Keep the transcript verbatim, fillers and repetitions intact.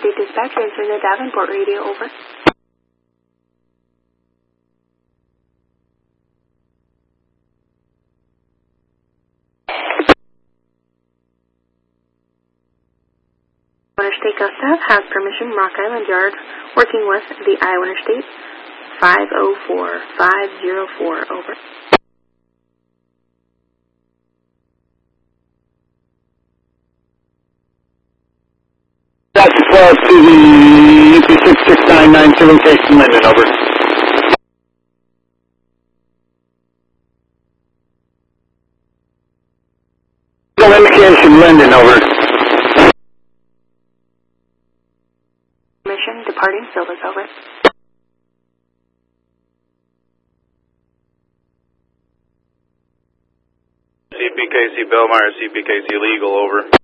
Interstate Dispatch, answering the Davenport radio, over. Interstate Gulf Staff has permission, Rock Island Yard, working with the Iowa Interstate, five oh four five oh four, over. That's twelve to the U P six six nine nine two location, Linden, over. No indication, Linden, over. Mission departing Silvis, over. C P K C Bellmeyer, C P K C legal, over.